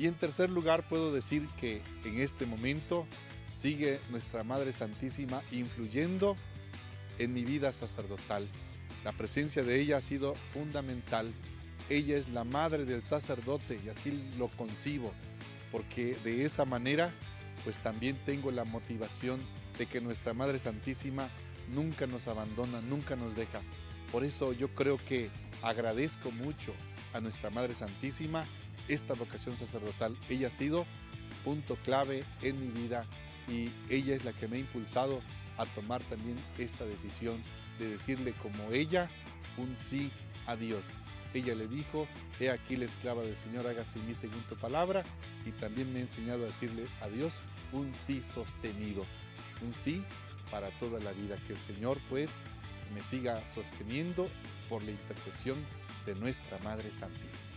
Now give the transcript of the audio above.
Y en tercer lugar, puedo decir que en este momento sigue nuestra Madre Santísima influyendo en mi vida sacerdotal. La presencia de ella ha sido fundamental. Ella es la madre del sacerdote y así lo concibo, porque de esa manera pues también tengo la motivación de que nuestra Madre Santísima nunca nos abandona, nunca nos deja. Por eso yo creo que agradezco mucho a nuestra Madre Santísima esta vocación sacerdotal. Ella ha sido punto clave en mi vida y ella es la que me ha impulsado a tomar también esta decisión de decirle como ella un sí a Dios. Ella le dijo: he aquí la esclava del Señor, hágase en mí según tu palabra. Y también me ha enseñado a decirle a Dios un sí sostenido, un sí para toda la vida. Que el Señor pues me siga sosteniendo por la intercesión de nuestra Madre Santísima.